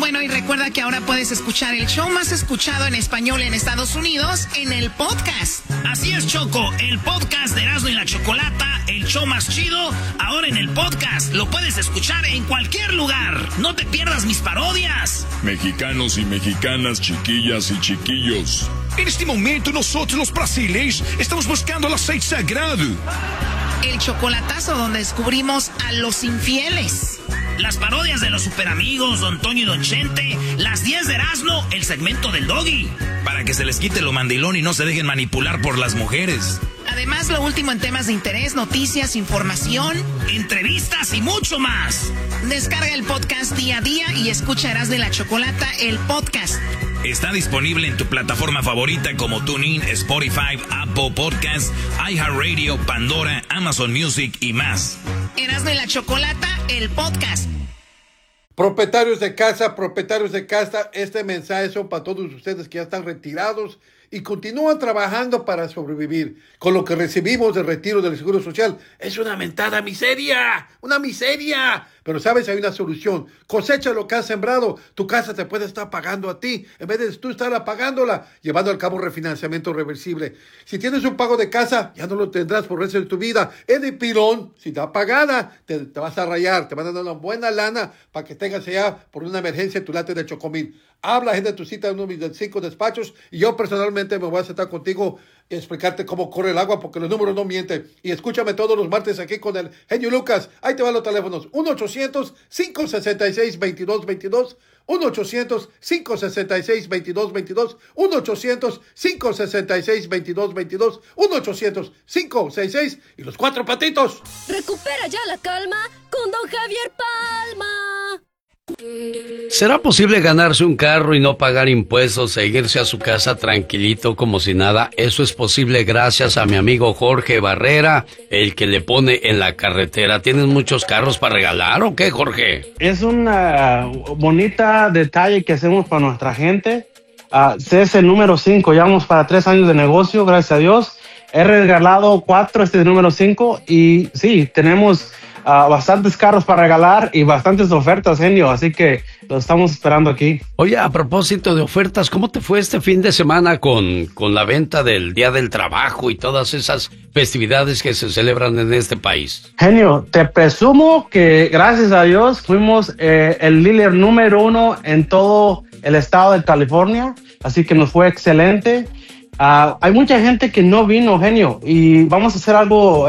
Bueno, y recuerda que ahora puedes escuchar el show más escuchado en español en Estados Unidos en el podcast. Así es, Choco, el podcast de Erasmo y la Chocolata, el show más chido, ahora en el podcast. Lo puedes escuchar en cualquier lugar. No te pierdas mis parodias. Mexicanos y mexicanas, chiquillas y chiquillos. En este momento nosotros los brasileños estamos buscando el aceite sagrado. El chocolatazo donde descubrimos a los infieles. Las parodias de los superamigos, Don Toño y Don Chente. Las 10 de Erasmo, el segmento del Doggy. Para que se les quite lo mandilón y no se dejen manipular por las mujeres. Además, lo último en temas de interés, noticias, información, entrevistas y mucho más. Descarga el podcast día a día y escucha Erasmo y la Chocolata, el podcast. Está disponible en tu plataforma favorita como TuneIn, Spotify, Apple Podcasts, iHeartRadio, Pandora, Amazon Music y más. Erasmo y la Chocolata, el podcast. Propietarios de casa, este mensaje son para todos ustedes que ya están retirados y continúan trabajando para sobrevivir. Con lo que recibimos de retiro del Seguro Social es una mentada miseria, una miseria. Pero sabes, hay una solución. Cosecha lo que has sembrado. Tu casa te puede estar pagando a ti en vez de tú estar pagándola, llevando a cabo refinanciamiento reversible. Si tienes un pago de casa, ya no lo tendrás por el resto de tu vida. Es de pilón. Si está pagada, te vas a rayar. Te van a dar una buena lana para que tengas allá por una emergencia tu late de Chocomil. Habla, agenda tu cita en uno de mis 5 despachos y yo personalmente me voy a sentar contigo y explicarte cómo corre el agua porque los números no mienten. Y escúchame todos los martes aquí con el genio Lucas. Ahí te van los teléfonos. 1-800-566-2222. 1-800-566-2222. 1-800-566-2222. 1-800-566 y los 4 patitos. Recupera ya la calma con Don Javier Palma. ¿Será posible ganarse un carro y no pagar impuestos e irse a su casa tranquilito como si nada? Eso es posible gracias a mi amigo Jorge Barrera, el que le pone en la carretera. ¿Tienes muchos carros para regalar o qué, Jorge? Es una bonita detalle que hacemos para nuestra gente. Es el número 5, llevamos para 3 años de negocio, gracias a Dios. He regalado 4, este es el número 5 y sí, tenemos bastantes carros para regalar y bastantes ofertas, genio, así que lo estamos esperando aquí. Oye, a propósito de ofertas, ¿cómo te fue este fin de semana con la venta del Día del Trabajo y todas esas festividades que se celebran en este país? Genio, te presumo que gracias a Dios fuimos el líder número 1 en todo el estado de California, así que nos fue excelente. Hay mucha gente que no vino, genio, y vamos a hacer algo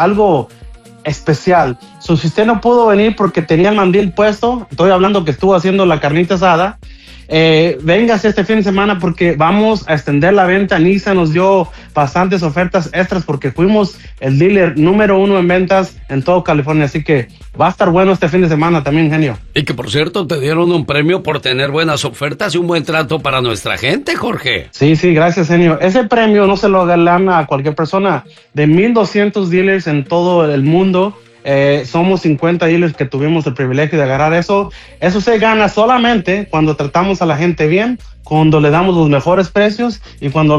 especial. Si usted no pudo venir porque tenía el mandil puesto, estoy hablando que estuvo haciendo la carnita asada, véngase este fin de semana porque vamos a extender la venta. Nissan nos dio bastantes ofertas extras porque fuimos el dealer número 1 en ventas en todo California, así que va a estar bueno este fin de semana también, genio. Y que por cierto te dieron un premio por tener buenas ofertas y un buen trato para nuestra gente, Jorge. Sí, gracias, genio. Ese premio no se lo dan a cualquier persona. De 1,200 dealers en todo el mundo, somos 50 dealers que tuvimos el privilegio de agarrar eso. Eso se gana solamente cuando tratamos a la gente bien, cuando le damos los mejores precios y cuando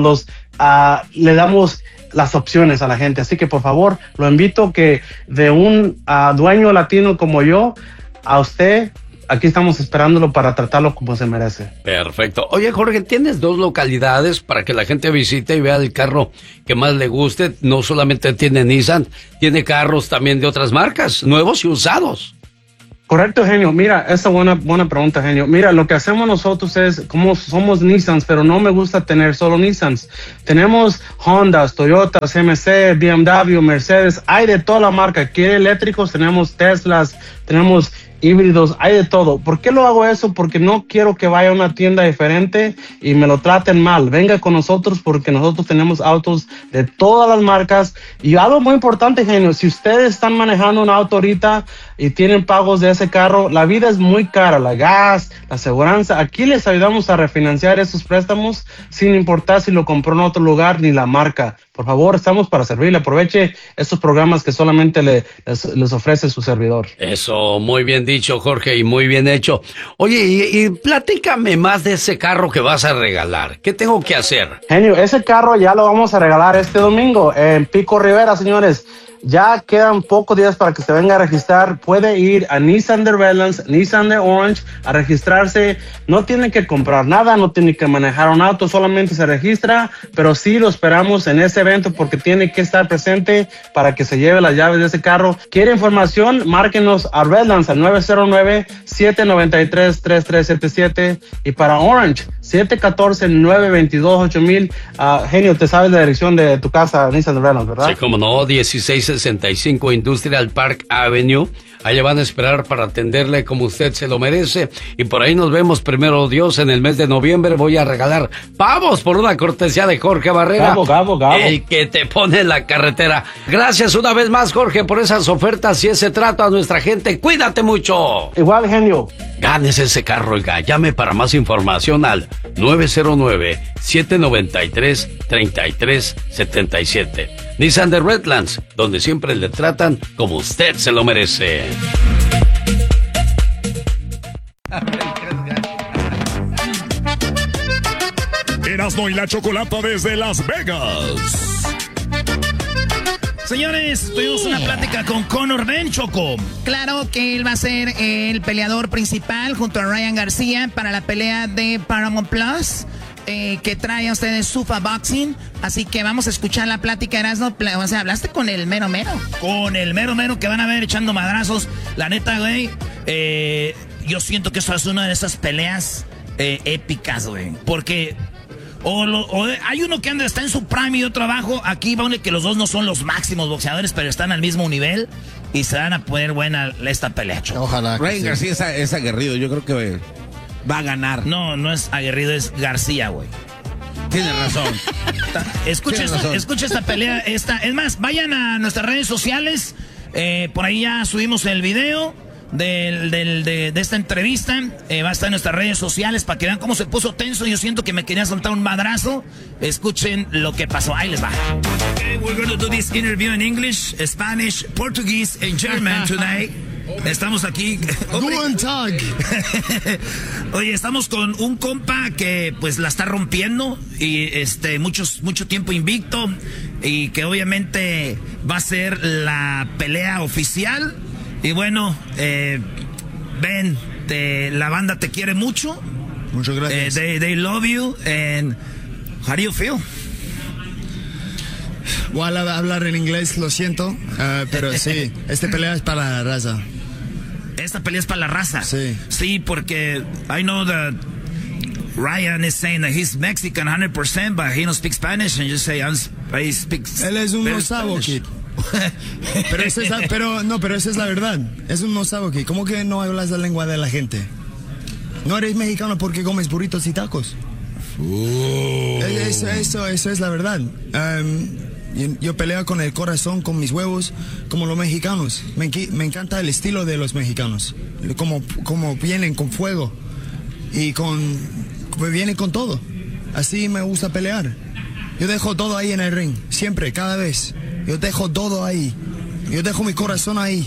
le damos las opciones a la gente. Así que por favor, lo invito que de un dueño latino como yo, a usted, aquí estamos esperándolo para tratarlo como se merece. Perfecto. Oye, Jorge, ¿tienes 2 localidades para que la gente visite y vea el carro que más le guste? No solamente tiene Nissan, tiene carros también de otras marcas, nuevos y usados. Correcto, genio. Mira, esa buena pregunta, genio. Mira, lo que hacemos nosotros es, como somos Nissans, pero no me gusta tener solo Nissans. Tenemos Hondas, Toyotas, MC, BMW, Mercedes, hay de toda la marca. Quiere eléctricos, tenemos Teslas, tenemos híbridos, hay de todo. ¿Por qué lo hago eso? Porque no quiero que vaya a una tienda diferente y me lo traten mal. Venga con nosotros porque nosotros tenemos autos de todas las marcas. Y algo muy importante, genio, si ustedes están manejando un auto ahorita y tienen pagos de ese carro, la vida es muy cara, la gas, la aseguranza. Aquí les ayudamos a refinanciar esos préstamos sin importar si lo compró en otro lugar ni la marca. Por favor, estamos para servirle. Aproveche estos programas que solamente les ofrece su servidor. Eso, muy bien dicho, Jorge, y muy bien hecho. Oye, y platícame más de ese carro que vas a regalar. ¿Qué tengo que hacer? Genio, ese carro ya lo vamos a regalar este domingo en Pico Rivera, señores. ya quedan pocos días para que se venga a registrar. Puede ir a Nissan de Redlands, Nissan de Orange a registrarse. No tiene que comprar nada, no tiene que manejar un auto, solamente se registra, pero sí lo esperamos en ese evento porque tiene que estar presente para que se lleve las llaves de ese carro. ¿Quiere información? Márquenos a Redlands al 909-793-3377 y para Orange 714-922-8000. Genio, te sabes la dirección de tu casa, Nissan de Redlands, ¿verdad? Sí, como no, 1665 Industrial Park Avenue. Allá van a esperar para atenderle como usted se lo merece. Y por ahí nos vemos, primero Dios, en el mes de noviembre. Voy a regalar pavos por una cortesía de Jorge Barrera. Gabo. El que te pone en la carretera. Gracias una vez más, Jorge, por esas ofertas y ese trato a nuestra gente. Cuídate mucho. Igual, genio. Ganes ese carro, oiga. Llame para más información al 909-793-3377. Nissan de Redlands, donde siempre le tratan como usted se lo merece. Erasmo y la Chocolata desde Las Vegas. Señores, tuvimos una plática con Conor Ben, Choco. Claro que él va a ser el peleador principal junto a Ryan García para la pelea de Paramount Plus. Que trae a ustedes Sufa Boxing. Así que vamos a escuchar la plática, Erasmo. O sea, hablaste con el mero mero. Con el mero mero que van a ver echando madrazos. La neta, güey, yo siento que eso es una de esas peleas épicas, güey. Porque hay uno que está en su prime y otro abajo. Aquí va que los dos no son los máximos boxeadores, pero están al mismo nivel. Y se van a poner buena esta pelea, Choco. Ojalá. Ryan García es aguerrido. Yo creo que va a ganar. No es aguerrido, es García, güey. Tienes razón. Escucha esta pelea. Es más, vayan a nuestras redes sociales. Por ahí ya subimos el video de esta entrevista. Va a estar en nuestras redes sociales para que vean cómo se puso tenso. Yo siento que me quería soltar un madrazo. Escuchen lo que pasó. Ahí les va. Okay, we're going to do this interview in English, Spanish, Portuguese and German today. Estamos aquí. Guten Tag. Oye, estamos con un compa que pues la está rompiendo y mucho tiempo invicto y que obviamente va a ser la pelea oficial. Y bueno, Ben, la banda te quiere mucho. Muchas gracias. They love you. And how do you feel? Voy a hablar en inglés, lo siento, pero sí, esta pelea es para la raza. Esta pelea es para la raza. Sí. Sí, porque I know that Ryan is saying that he's Mexican 100%, but he don't speak Spanish, and you say I speak. Él es un no-sabo kid. Pero esa es la verdad. Es un no-sabo kid. ¿Cómo que no hablas la lengua de la gente? No eres mexicano porque comes burritos y tacos. Eso es la verdad. Yo peleo con el corazón, con mis huevos, como los mexicanos. Me encanta el estilo de los mexicanos. Como vienen con fuego y vienen con todo. Así me gusta pelear. Yo dejo todo ahí en el ring, siempre, cada vez. Yo dejo todo ahí. Yo dejo mi corazón ahí.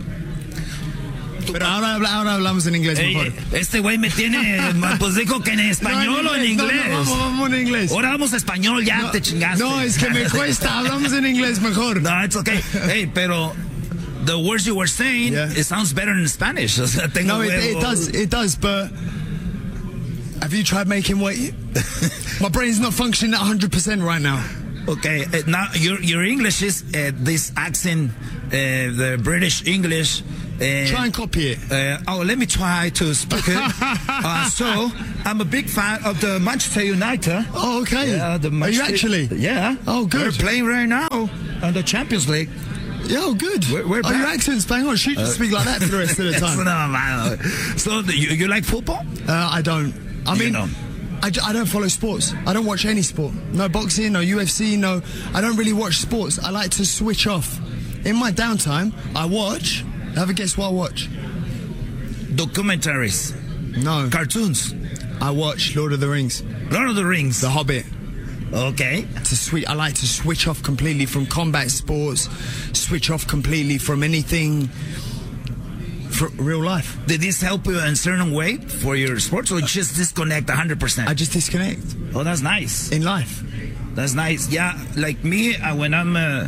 Pero ahora hablamos en inglés mejor. Este güey me tiene, pues dijo que en español o en inglés. No, vamos en inglés. Ahora vamos a español, ya te chingaste. No, es que me cuesta, hablamos en inglés mejor. No, it's okay. Hey, pero the words you were saying, it sounds better in Spanish. O sea, no, it does, but have you tried making weight? My brain's not functioning at 100% right now. Okay, now your English is this accent, the British English. Try and copy it. Let me try to speak it. So, I'm a big fan of the Manchester United. Oh, okay. Are you actually? Yeah. Oh, good. We're playing right now in the Champions League. Yeah, oh, good. We're back. Your accent's bang on. She can speak like that for the rest of the time. So, you like football? I don't. I mean, I don't follow sports. I don't watch any sport. No boxing, no UFC, no. I don't really watch sports. I like to switch off. In my downtime, I watch. Have a guess what I watch? Documentaries. No. Cartoons. I watch Lord of the Rings. Lord of the Rings. The Hobbit. Okay. I like to switch off completely from combat sports. Switch off completely from anything for real life. Did this help you in a certain way for your sports, or just disconnect 100%? I just disconnect. Oh, that's nice. In life. That's nice. Yeah, like me, when I'm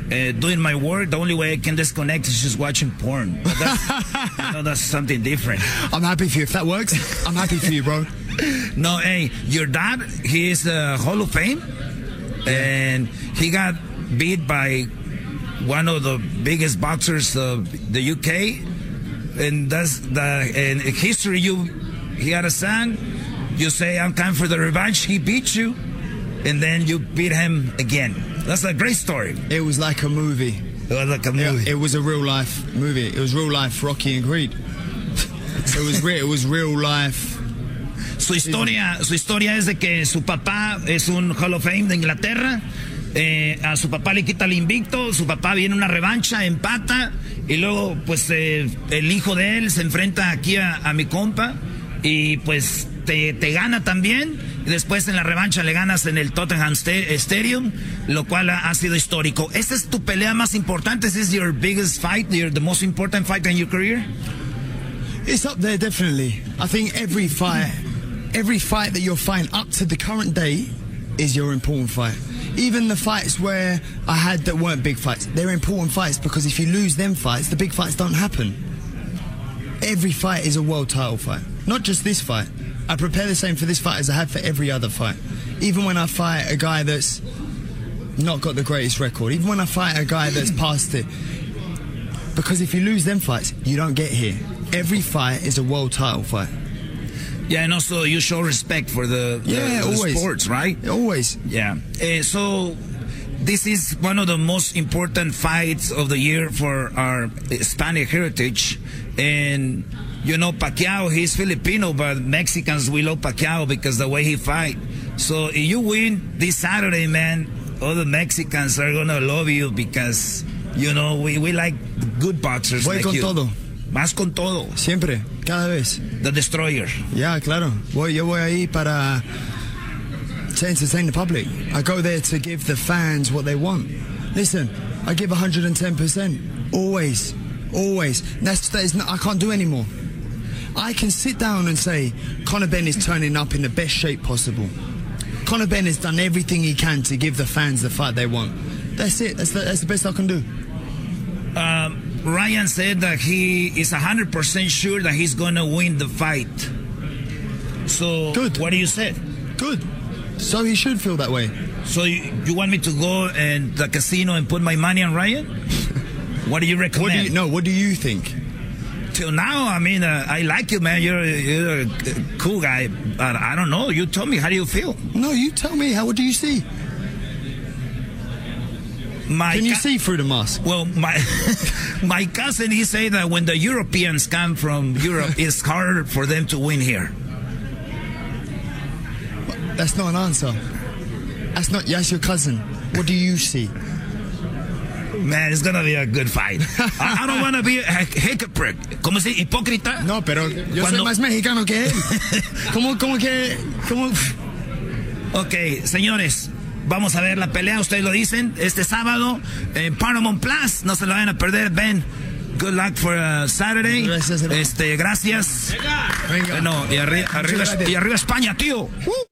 doing my work. The only way I can disconnect is just watching porn. But that's something different. I'm happy for you. If that works, I'm happy for you, bro. No, hey, your dad, he is Hall of Fame, and he got beat by one of the biggest boxers of the UK, and that's in history. He had a son. You say, "I'm coming for the revenge." He beat you, and then you beat him again. That's a great story. It was like a movie. It was like a movie. It was a real life movie. It was real life Rocky and Creed. It was real life. Su historia es de que su papá es un Hall of Fame de Inglaterra. A su papá le quita el invicto, su papá viene una revancha, empata, y luego pues el hijo de él se enfrenta aquí a mi compa y pues te gana también, y después en la revancha le ganas en el Tottenham Stadium, lo cual ha sido histórico. ¿Esta es tu pelea más importante? ¿Is this your biggest fight, the most important fight in your career? It's up there, definitely. I think every fight that you're fighting up to the current day is your important fight. Even the fights where I had that weren't big fights, they're important fights, because if you lose them fights, the big fights don't happen. Every fight is a world title fight, not just this fight. I prepare the same for this fight as I have for every other fight. Even when I fight a guy that's not got the greatest record, even when I fight a guy that's past it, because if you lose them fights, you don't get here. Every fight is a world title fight. Yeah, and also you show respect for the sports, right? Always. Yeah. So this is one of the most important fights of the year for our Hispanic heritage. And, you know, Pacquiao, he's Filipino, but Mexicans, we love Pacquiao because the way he fight. So if you win this Saturday, man, all the Mexicans are going to love you because, you know, we like good boxers. Voy like con you. todo. Vas con todo. Siempre, cada vez. The Destroyer. Yeah, claro. Yo voy ahí para to entertain the public. I go there to give the fans what they want. Listen, I give 110%. Always. That is not, I can't do anymore. I can sit down and say, Conor Benn is turning up in the best shape possible. Conor Benn has done everything he can to give the fans the fight they want. That's it. That's the best I can do. Ryan said that he is 100% sure that he's going to win the fight. So, good. What do you say? Good. So he should feel that way. So you want me to go in the casino and put my money on Ryan? What do you recommend? What do you think? Till now, I mean, I like you, man. You're a cool guy. But I don't know. You tell me, how do you feel? No, you tell me. What do you see? Can you see through the mask? Well, my cousin, he said that when the Europeans come from Europe, it's harder for them to win here. That's not an answer. That's your cousin. What do you see? Man, it's gonna be a good fight. I don't want to be a hypocrite. ¿Cómo se dice? ¿Hipócrita? No, pero yo soy más mexicano que él. ¿Cómo? Ok, señores, vamos a ver la pelea. Ustedes lo dicen este sábado en Paramount Plus. No se lo vayan a perder. Ben, good luck for Saturday. Gracias. Gracias. Venga. Bueno, y arriba España, tío.